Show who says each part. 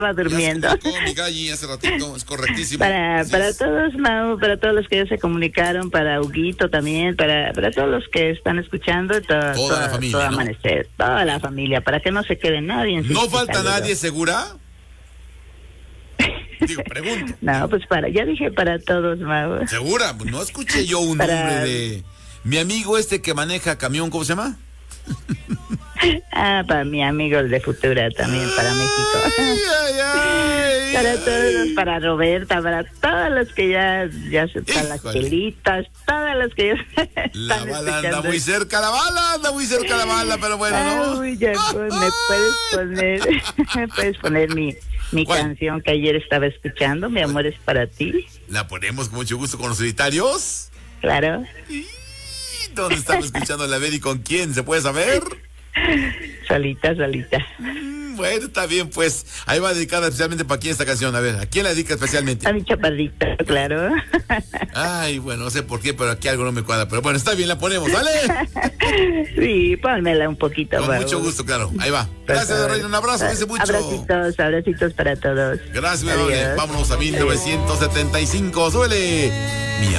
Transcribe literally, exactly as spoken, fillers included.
Speaker 1: durmiendo.
Speaker 2: Ya se comunicó mi galli hace ratito, es correctísimo.
Speaker 1: Para,
Speaker 2: Así
Speaker 1: para
Speaker 2: es.
Speaker 1: todos, Mau, para todos los que ya se comunicaron, para Huguito también, para, para todos los que están escuchando, to,
Speaker 2: Toda
Speaker 1: toda
Speaker 2: la familia,
Speaker 1: todo
Speaker 2: ¿no?
Speaker 1: Amanecer, toda la familia, para que no se quede nadie en
Speaker 2: ¿No
Speaker 1: sus
Speaker 2: falta
Speaker 1: saludos.
Speaker 2: nadie, segura? Digo, pregunto.
Speaker 1: No, pues para, ya dije para todos, Mau.
Speaker 2: ¿Segura? Pues no escuché yo un
Speaker 1: Para-
Speaker 2: nombre de... Mi amigo este que maneja camión, ¿cómo se llama?
Speaker 1: Ah, para mi amigo el de Futura también, para México.
Speaker 2: Ay, ay, ay,
Speaker 1: Para
Speaker 2: ay.
Speaker 1: todos, para Roberta, para todos los que ya, ya se para las
Speaker 2: Híjole.
Speaker 1: chelitas, todos los que ya
Speaker 2: La
Speaker 1: están
Speaker 2: bala anda
Speaker 1: escuchando.
Speaker 2: muy cerca, la bala anda muy cerca la bala, pero bueno, ¿no?
Speaker 1: Uy, ya, pues, me puedes poner, me puedes poner mi, mi
Speaker 2: ¿Cuál?
Speaker 1: canción que ayer estaba escuchando, Mi amor es para ti,
Speaker 2: La ponemos con mucho gusto con los solitarios.
Speaker 1: claro,
Speaker 2: ¿Y dónde están escuchando la Beri? ¿Con quién? ¿Se puede saber?
Speaker 1: solita, solita.
Speaker 2: Mm, Bueno, está bien, pues. Ahí va dedicada especialmente para quién esta canción. A ver, ¿a quién la dedica especialmente?
Speaker 1: A mi chaparrita, claro.
Speaker 2: Ay, bueno, no sé por qué, pero aquí algo no me cuadra. Pero bueno, está bien, la ponemos, ¿vale?
Speaker 1: Sí, pónmela un poquito.
Speaker 2: Con
Speaker 1: Pau.
Speaker 2: mucho gusto, claro. Ahí va.
Speaker 1: Por
Speaker 2: Gracias,
Speaker 1: favor.
Speaker 2: Reina. Un abrazo, dice mucho.
Speaker 1: Abracitos, abracitos para todos.
Speaker 2: Gracias, mi amable.
Speaker 1: Adiós.
Speaker 2: Vámonos a mil novecientos setenta y cinco. Suele. Mi amor.